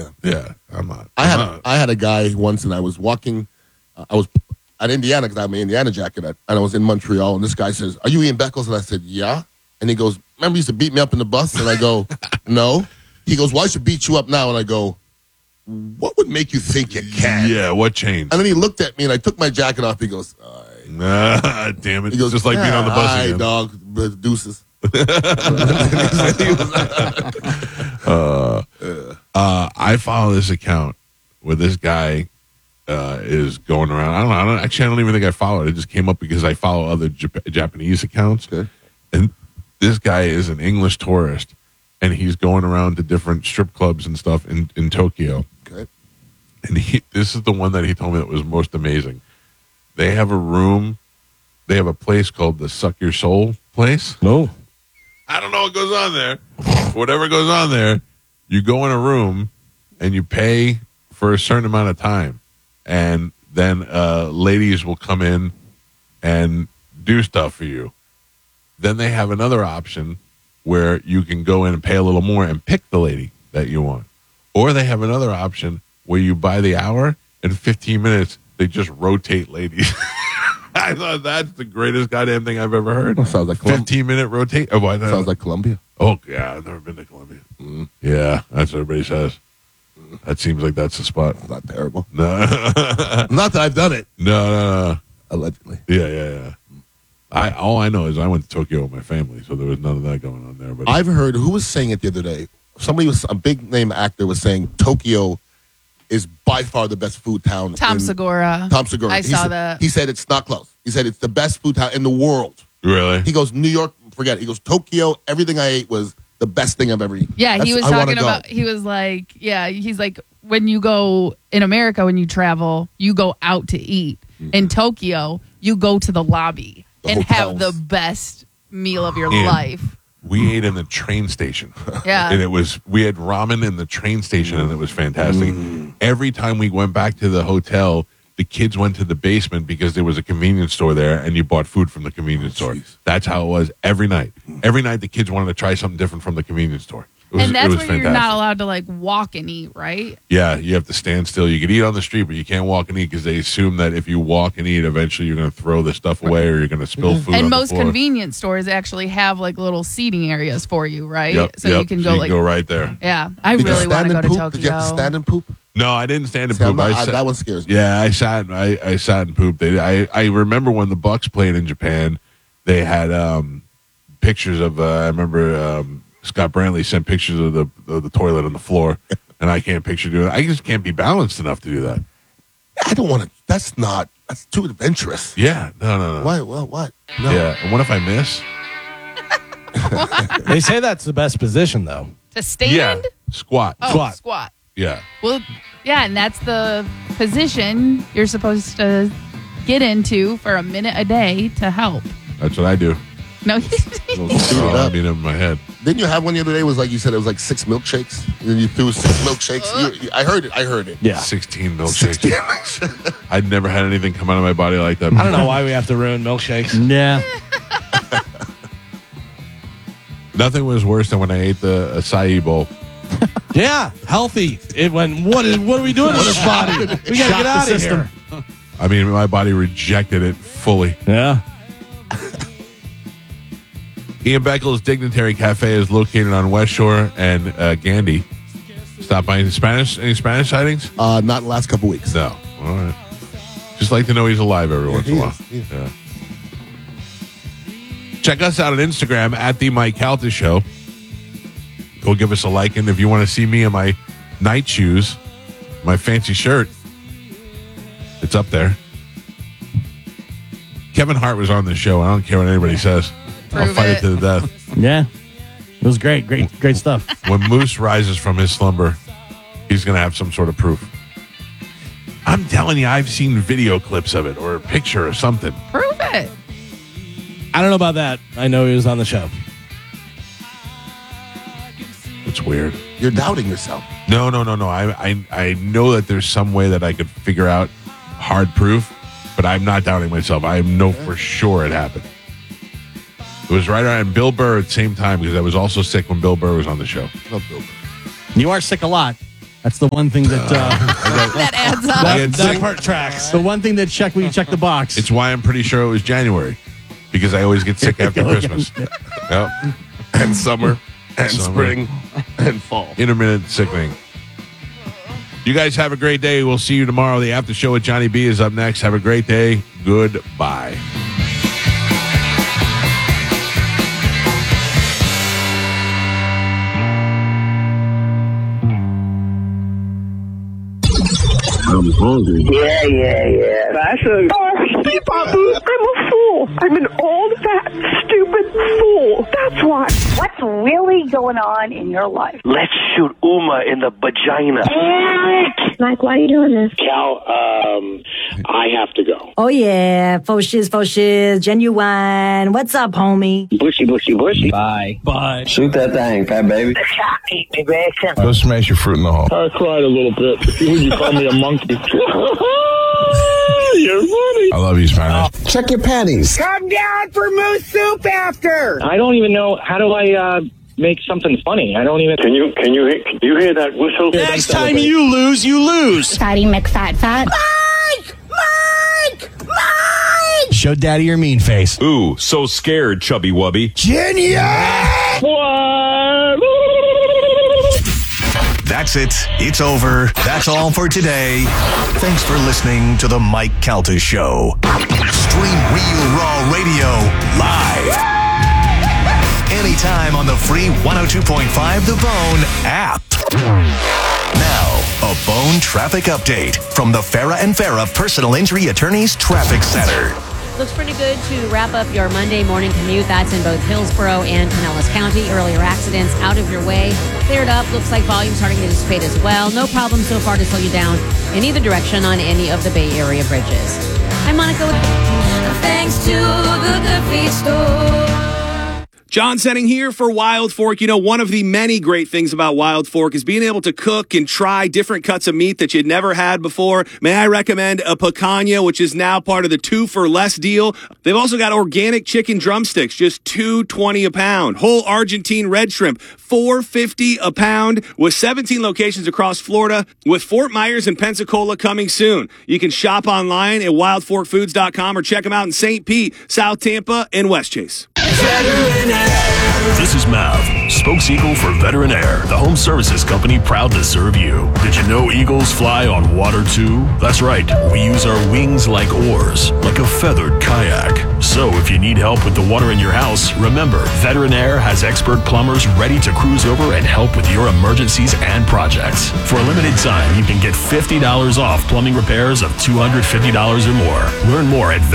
Yeah, I'm not. I had a guy once, and I was walking. I was at Indiana because I have my Indiana jacket, and I was in Montreal. And this guy says, "Are you Ian Beckles?" And I said, "Yeah." And he goes, "Remember, you used to beat me up in the bus?" And I go, "No." He goes, "Well, I should beat you up now." And I go, "What would make you think you can?" Yeah, what changed? And then he looked at me, and I took my jacket off. He goes, "All right." Damn it. He goes, just like being on the bus all right, again. dog, deuces. I follow this account where this guy is going around. I don't even think I follow it. It just came up because I follow other Japanese accounts. Okay. And this guy is an English tourist, and he's going around to different strip clubs and stuff in Tokyo. Okay. And this is the one that he told me that was most amazing. They have a room. They have a place called the Suck Your Soul place. No. I don't know what goes on there. Whatever goes on there, you go in a room and you pay for a certain amount of time. And then ladies will come in and do stuff for you. Then they have another option where you can go in and pay a little more and pick the lady that you want. Or they have another option where you buy the hour, and 15 minutes, they just rotate ladies. I thought that's the greatest goddamn thing I've ever heard. Sounds like 15-minute rotate. Oh, sounds like Colombia. Oh, yeah, I've never been to Colombia. Yeah, that's what everybody says. That seems like that's the spot. It's not terrible. No. Not that I've done it. No. Allegedly. Yeah. All I know is I went to Tokyo with my family, so there was none of that going on there. But I've heard, who was saying it the other day? A big name actor was saying Tokyo is by far the best food town. Tom Segura. I saw that. He said it's not close. He said it's the best food town in the world. Really? He goes, New York, forget it. He goes, Tokyo, everything I ate was the best thing I've ever eaten. Yeah, he was talking about, he was like, he's like, when you go in America, when you travel, you go out to eat. In Tokyo, you go to the lobby and have the best meal of your life. We ate in the train station. Yeah. And we had ramen in the train station, and it was fantastic. Every time we went back to the hotel, the kids went to the basement because there was a convenience store there, and you bought food from the convenience store. That's how it was every night. Every night, the kids wanted to try something different from the convenience store. And that's where fantastic. you're not allowed to like walk and eat, right? Yeah, you have to stand still. You can eat on the street, but you can't walk and eat because they assume that if you walk and eat, eventually you're going to throw the stuff away or you're going to spill food. And on most the floor. convenience stores actually have like little seating areas for you, right? Yep, so you can go go right there. Yeah, I really want to go to Tokyo. Did you have to stand and poop? No, I didn't stand and See, poop. that one scares me. Yeah, I sat and pooped. I remember when the Bucks played in Japan, they had pictures of. I remember Scott Brantley sent pictures of the toilet on the floor, and I can't picture doing it. I just can't be balanced enough to do that. I don't want to. That's too adventurous. Yeah, no. Why? Well, what? No. Yeah, and what if I miss? They say that's the best position, though. To stand? Yeah, squat. Oh, squat. Yeah. Well, yeah, and that's the position you're supposed to get into for a minute a day to help. That's what I do. No, I mean, in my head. Didn't you have one the other day? Was like you said, it was like 6 milkshakes. And you threw 6 milkshakes. I heard it. Yeah. 16 milkshakes. I'd never had anything come out of my body like that. I don't know why we have to ruin milkshakes. Yeah. Nothing was worse than when I ate the acai bowl. Yeah, healthy. What are we doing to this body? We got to get out of here. I mean, my body rejected it fully. Yeah. Ian Beckles Dignitary Cafe is located on West Shore and Gandy. Stop by. Any Spanish sightings? Not in the last couple weeks. No. All right. Just like to know he's alive every once in a while. Yeah. Check us out on Instagram at The Mike Calta Show. Go give us a like. And if you want to see me in my night shoes, my fancy shirt, it's up there. Kevin Hart was on the show. I don't care what anybody says. I'll fight it to the death. Yeah. It was great stuff. When Moose rises from his slumber, he's going to have some sort of proof. I'm telling you, I've seen video clips of it or a picture or something. Prove it. I don't know about that. I know he was on the show. It's weird. You're doubting yourself. No. I know that there's some way that I could figure out hard proof, but I'm not doubting myself. I know for sure it happened. It was right around Bill Burr at the same time because I was also sick when Bill Burr was on the show. Love Bill Burr. You are sick a lot. That's the one thing that That adds up. I get That sick. part tracks. the one thing that check when you check the box. It's why I'm pretty sure it was January, because I always get sick after Christmas. Yep. And summer, and Summer. spring, and fall. Intermittent sickening. You guys have a great day. We'll see you tomorrow. The after show with Johnny B is up next. Have a great day. Goodbye. I'm hungry. Yeah. Fashion. Oh, Steve Babu, I'm a fool. I'm an old, fat, stupid fool. That's why. What's really going on in your life? Let's shoot Uma in the vagina. Mike, why are you doing this? Cal, I have to go. Oh, yeah. Faux shiz, genuine. What's up, homie? Bushy. Bye. Shoot that thing, fat baby. Go smash your fruit in the hall. I cried a little bit. You call me a monkey. You're funny. I love you, Spanish. Check your panties. Come down for moose soup after. I don't even know, how do I make something funny? I don't even... Can you hear that whistle? Next time you lose. Fatty McFat. Mike! Show daddy your mean face. Ooh, so scared, chubby wubby. That's it. It's over. That's all for today. Thanks for listening to the Mike Calta Show. Stream Real Raw Radio live. Anytime on the free 102.5 The Bone app. Now, a Bone traffic update from the Farah and Farah Personal Injury Attorneys Traffic Center. Looks pretty good to wrap up your Monday morning commute. That's in both Hillsborough and Pinellas County. Earlier accidents out of your way. Cleared up. Looks like volume starting to dissipate as well. No problem so far to slow you down in either direction on any of the Bay Area bridges. I'm Monica. Thanks to the Good Feet Store. John Senning here for Wild Fork. You know, one of the many great things about Wild Fork is being able to cook and try different cuts of meat that you'd never had before. May I recommend a picanha, which is now part of the 2 for less deal. They've also got organic chicken drumsticks, just $2.20 a pound. Whole Argentine red shrimp, $4.50 a pound, with 17 locations across Florida, with Fort Myers and Pensacola coming soon. You can shop online at wildforkfoods.com or check them out in St. Pete, South Tampa, and Westchase. This is Mav, spokes-eagle for Veterinaire, the home services company proud to serve you. Did you know eagles fly on water too? That's right, we use our wings like oars, like a feathered kayak. So if you need help with the water in your house, remember, Veterinaire has expert plumbers ready to cruise over and help with your emergencies and projects. For a limited time, you can get $50 off plumbing repairs of $250 or more. Learn more at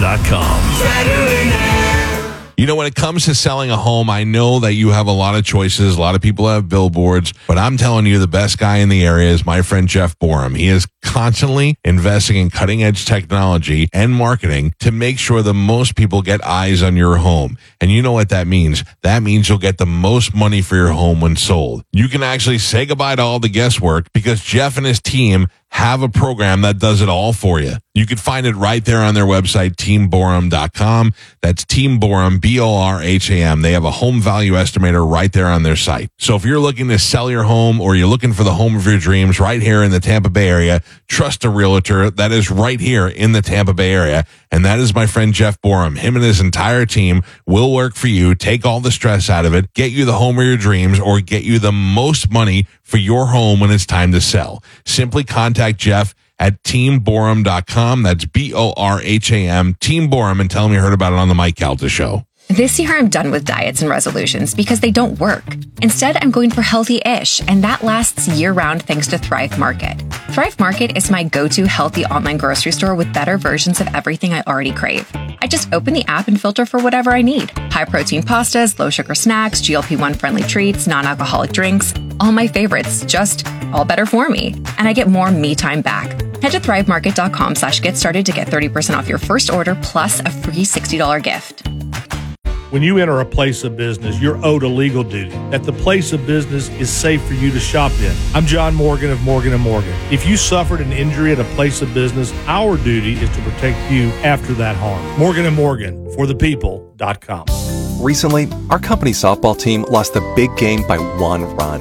veterinary.com. You know, when it comes to selling a home, I know that you have a lot of choices. A lot of people have billboards, but I'm telling you, the best guy in the area is my friend Jeff Borum. He is constantly investing in cutting edge technology and marketing to make sure the most people get eyes on your home. And you know what that means? That means you'll get the most money for your home when sold. You can actually say goodbye to all the guesswork because Jeff and his team have a program that does it all for you. You can find it right there on their website, teamborum.com. That's Team Borum, B-O-R-H-A-M. They have a home value estimator right there on their site. So if you're looking to sell your home or you're looking for the home of your dreams right here in the Tampa Bay area, trust a realtor that is right here in the Tampa Bay area. And that is my friend Jeff Borum. Him and his entire team will work for you, take all the stress out of it, get you the home of your dreams, or get you the most money for your home when it's time to sell. Simply contact Jeff at teamborum.com. That's B-O-R-H-A-M, Team Borum, and tell him you heard about it on the Mike Calta Show. This year, I'm done with diets and resolutions because they don't work. Instead, I'm going for healthy-ish, and that lasts year-round thanks to Thrive Market. Thrive Market is my go-to healthy online grocery store with better versions of everything I already crave. I just open the app and filter for whatever I need. High-protein pastas, low-sugar snacks, GLP-1 friendly treats, non-alcoholic drinks, all my favorites, just all better for me. And I get more me time back. Head to thrivemarket.com/get started to get 30% off your first order plus a free $60 gift. When you enter a place of business, you're owed a legal duty that the place of business is safe for you to shop in. I'm John Morgan of Morgan & Morgan. If you suffered an injury at a place of business, our duty is to protect you after that harm. Morgan & Morgan, for the people.com. Recently, our company softball team lost the big game by 1 run.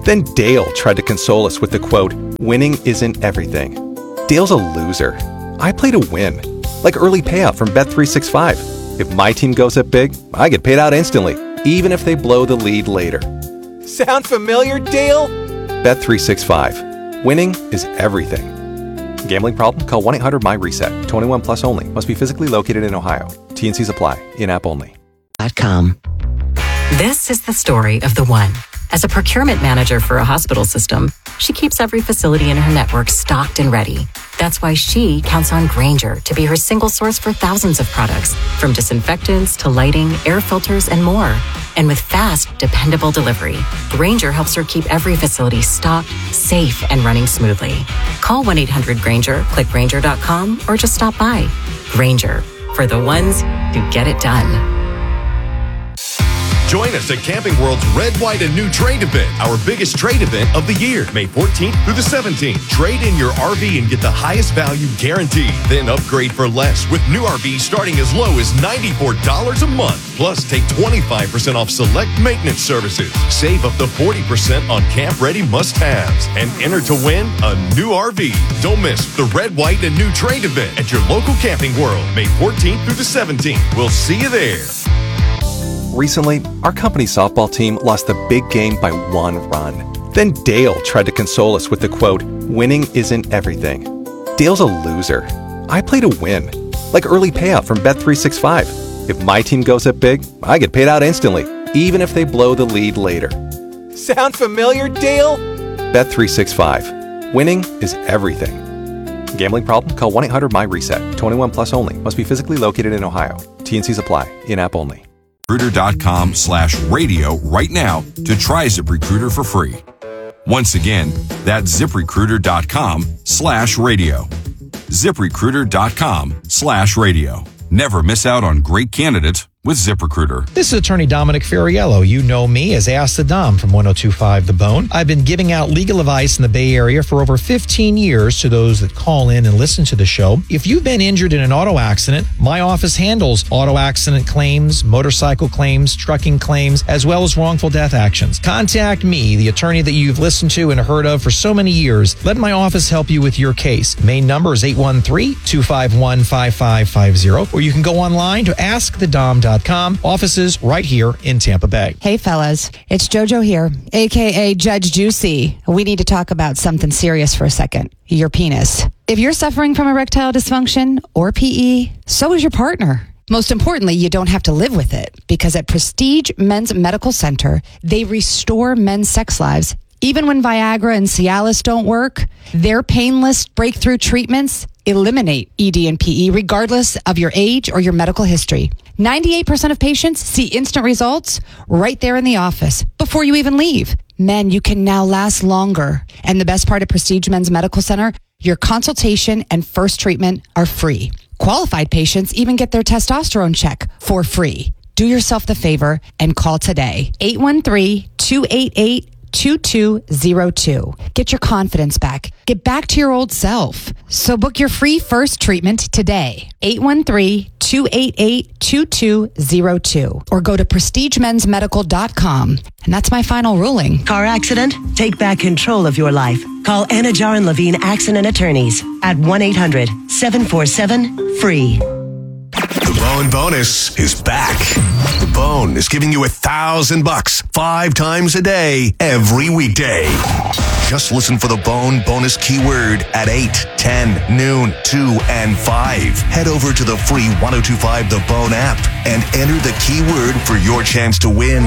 Then Dale tried to console us with the quote, "Winning isn't everything." Dale's a loser. I play to win. Like early payout from Bet365. If my team goes up big, I get paid out instantly, even if they blow the lead later. Sound familiar, Dale? Bet365. Winning is everything. Gambling problem? Call 1-800-MY-RESET. 21 plus only. Must be physically located in Ohio. T&Cs apply. In-app only. This is the story of the one. As a procurement manager for a hospital system, she keeps every facility in her network stocked and ready. That's why she counts on Grainger to be her single source for thousands of products, from disinfectants to lighting, air filters, and more. And with fast, dependable delivery, Grainger helps her keep every facility stocked, safe, and running smoothly. Call 1-800-GRAINGER, click Grainger.com, or just stop by. Grainger, for the ones who get it done. Join us at Camping World's Red, White, and New Trade event, our biggest trade event of the year, May 14th through the 17th. Trade in your RV and get the highest value guaranteed. Then upgrade for less with new RVs starting as low as $94 a month. Plus, take 25% off select maintenance services. Save up to 40% on camp-ready must-haves. And enter to win a new RV. Don't miss the Red, White, and New Trade event at your local Camping World, May 14th through the 17th. We'll see you there. Recently, our company softball team lost the big game by 1 run. Then Dale tried to console us with the quote, "Winning isn't everything." Dale's a loser. I play to win. Like early payout from Bet365. If my team goes up big, I get paid out instantly, even if they blow the lead later. Sound familiar, Dale? Bet365. Winning is everything. Gambling problem? Call 1-800-MY-RESET. 21 plus only. Must be physically located in Ohio. T&Cs apply. In-app only. ZipRecruiter.com/radio right now to try ZipRecruiter for free. Once again, that's ZipRecruiter.com/radio. ZipRecruiter.com/radio. Never miss out on great candidates with ZipRecruiter. This is attorney Dominic Ferriello. You know me as Ask the Dom from 102.5 The Bone. I've been giving out legal advice in the Bay Area for over 15 years to those that call in and listen to the show. If you've been injured in an auto accident, my office handles auto accident claims, motorcycle claims, trucking claims, as well as wrongful death actions. Contact me, the attorney that you've listened to and heard of for so many years. Let my office help you with your case. Main number is 813-251-5550, or you can go online to AskTheDom.com. Offices right here in Tampa Bay. Hey fellas, it's JoJo here, aka Judge Juicy. We need to talk about something serious for a second. Your penis. If you're suffering from erectile dysfunction or PE, so is your partner. Most importantly, you don't have to live with it, because at Prestige Men's Medical Center, they restore men's sex lives. Even when Viagra and Cialis don't work, their painless breakthrough treatments eliminate ED and PE regardless of your age or your medical history. 98% of patients see instant results right there in the office before you even leave. Men, you can now last longer. And the best part of Prestige Men's Medical Center, your consultation and first treatment are free. Qualified patients even get their testosterone check for free. Do yourself the favor and call today. 813-288-2202. Get your confidence back. Get back to your old self. So book your free first treatment today. 813-288-2202. Or go to prestigemensmedical.com. And that's my final ruling. Car accident? Take back control of your life. Call Anajar and Levine Accident Attorneys at 1-800-747-FREE. The Bone Bonus is back. The Bone is giving you $1,000 5 times a day, every weekday. Just listen for the Bone Bonus keyword at 8, 10, noon, 2, and 5. Head over to the free 1025 The Bone app and enter the keyword for your chance to win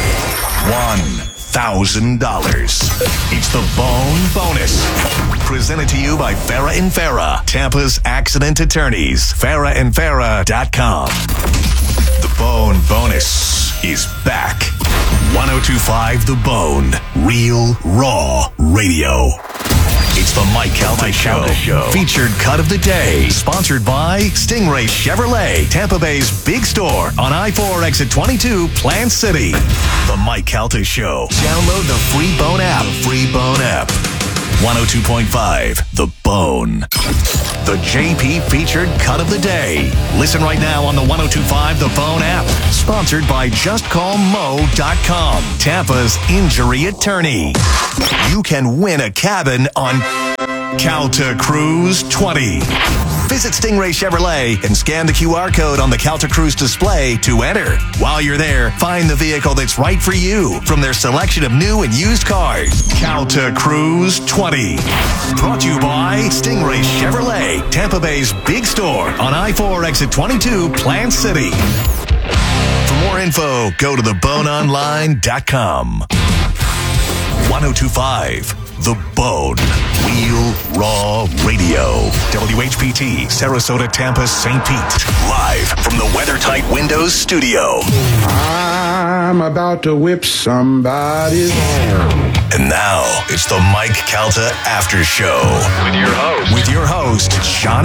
$1,000. It's the Bone Bonus. Presented to you by Farah and Farah, Tampa's accident attorneys. FarahandFarah.com. The Bone Bonus is back. 1025 The Bone. Real, raw radio. It's the Mike Calta Show. Featured cut of the day. Sponsored by Stingray Chevrolet, Tampa Bay's big store on I-4 exit 22, Plant City. The Mike Calta Show. Download the free Bone app. 102.5 The Bone. The JP featured cut of the day. Listen right now on the 102.5 The Bone app. Sponsored by JustCallMo.com, Tampa's injury attorney. You can win a cabin on Calta Cruise 20. Visit Stingray Chevrolet and scan the QR code on the Calta Cruise display to enter. While you're there, find the vehicle that's right for you from their selection of new and used cars. Calta Cruise 20. Brought to you by Stingray Chevrolet, Tampa Bay's big store on I-4 exit 22, Plant City. For more info, go to theboneonline.com. 102.5 The Bone. Wheel Raw Radio. WHPT, Sarasota, Tampa, St. Pete. Live from the WeatherTight Windows studio. I'm about to whip somebody's hair. And now, it's the Mike Calta After Show. With your host, Johnny